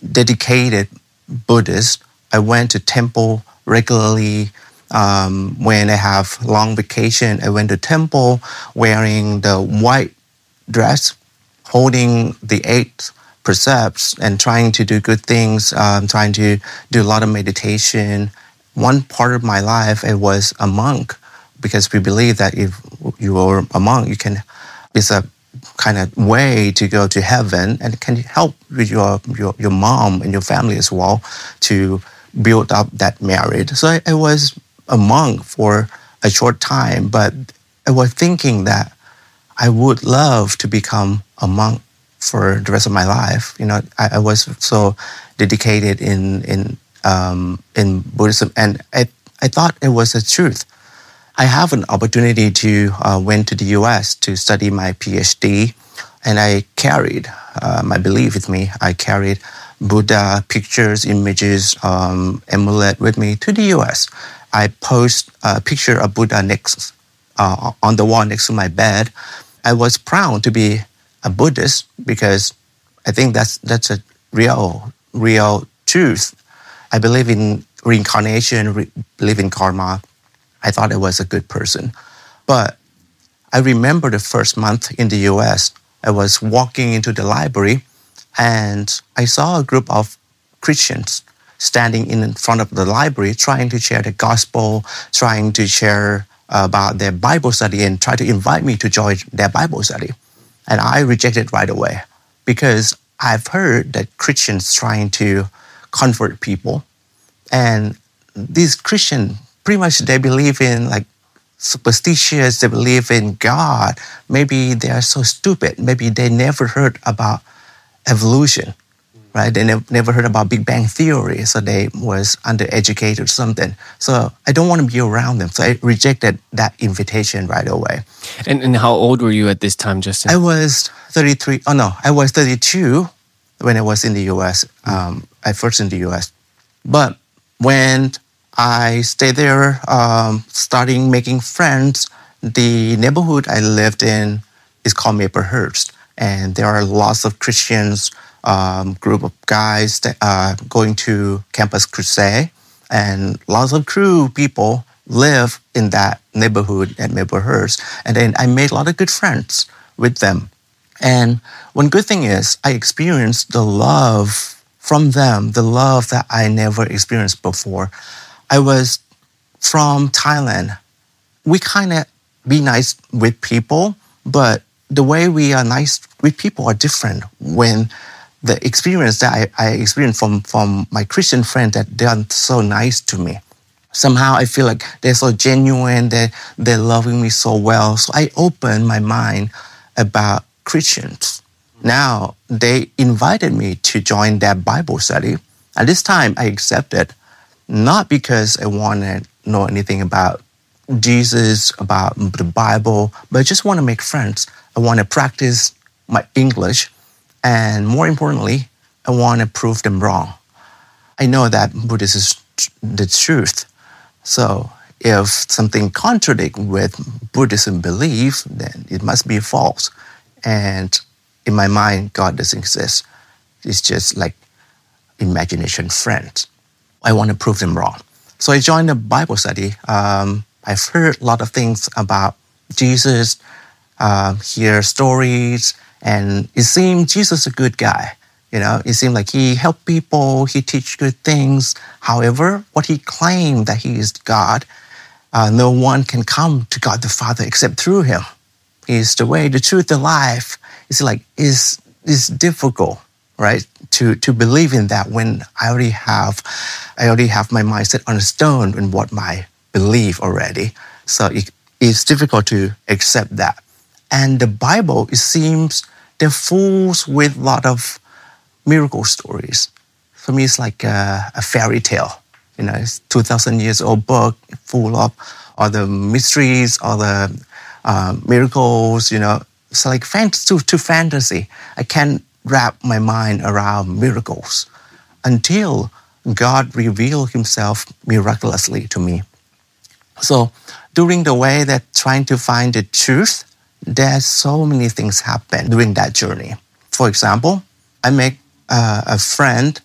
dedicated Buddhist. I went to temple regularly. When I have long vacation, I went to temple wearing the white dress, holding the 8 precepts and trying to do good things, trying to do a lot of meditation. One part of my life, I was a monk because we believe that if you are a monk, it's a kind of way to go to heaven, and it can help with your mom and your family as well to build up that marriage. So I was a monk for a short time, but I was thinking that I would love to become a monk for the rest of my life. I was so dedicated in Buddhism, and I thought it was the truth. I have an opportunity to went to the U.S. to study my PhD, and I carried my belief with me. I carried Buddha pictures, images, amulet with me to the U.S. I post a picture of Buddha next on the wall next to my bed. I was proud to be a Buddhist because I think that's a real truth. I believe in reincarnation, believe in karma. I thought I was a good person. But I remember the first month in the US, I was walking into the library and I saw a group of Christians standing in front of the library trying to share the gospel, trying to share about their Bible study and try to invite me to join their Bible study. And I rejected right away because I've heard that Christians trying to convert people. And these Christians, pretty much they believe in like superstitious, they believe in God. Maybe they are so stupid. Maybe they never heard about evolution, right? They never heard about Big Bang Theory, so they was undereducated or something. So I don't want to be around them. So I rejected that invitation right away. And how old were you at this time, Justin? I was 33. Oh no, I was 32 when I was in the US. I first in the US. But when I stayed there, starting making friends, the neighborhood I lived in is called Maplehurst. And there are lots of Christians, group of guys that are going to Campus Crusade. And lots of Cru people live in that neighborhood at Maplehurst. And then I made a lot of good friends with them. And one good thing is I experienced the love from them, the love that I never experienced before. I was from Thailand. We kind of be nice with people, but the way we are nice with people are different when the experience that I experienced from my Christian friends that they are so nice to me. Somehow I feel like they're so genuine, they're loving me so well. So I opened my mind about Christians. Now they invited me to join their Bible study. At this time I accepted, not because I want to know anything about Jesus, about the Bible, but I just want to make friends. I want to practice my English. And more importantly, I want to prove them wrong. I know that Buddhism is the truth. So if something contradicts with Buddhism belief, then it must be false. And in my mind, God doesn't exist. It's just like imagination friends. I want to prove them wrong. So I joined the Bible study. I've heard a lot of things about Jesus, hear stories, and it seemed Jesus is a good guy. It seemed like he helped people, he teach good things. However, what he claimed that he is God, no one can come to God the Father except through him. He is the way, the truth, the life. It's difficult, right, to believe in that when I already have my mindset on stone in what my belief already. So it's difficult to accept that. And the Bible, it seems, they're full with a lot of miracle stories. For me, it's like a fairy tale. It's 2,000 years old book full of all the mysteries, all the miracles. It's like to fantasy. I can't wrap my mind around miracles until God revealed himself miraculously to me. So during the way that trying to find the truth, there's so many things happen during that journey. For example, I make a friend